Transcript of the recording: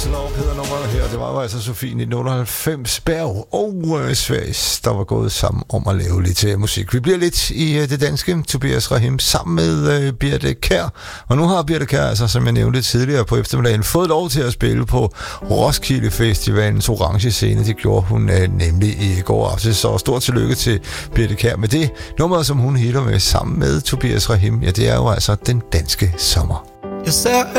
Slop hedder nummeret her. Det var jo altså Sofie 1998. Berg og Svas, der var gået sammen om at lave lidt musik. Vi bliver lidt i det danske. Tobias Rahim sammen med Birthe Kjær. Og nu har Birthe Kjær, altså, som jeg nævnte tidligere på eftermiddagen, fået lov til at spille på Roskilde Festivalens orange scene. Det gjorde hun nemlig i går aftes. Så stort tillykke til Birthe Kjær med det. Nummeret, som hun hitter med sammen med Tobias Rahim, ja, det er jo altså Den Danske Sommer. Jeg ser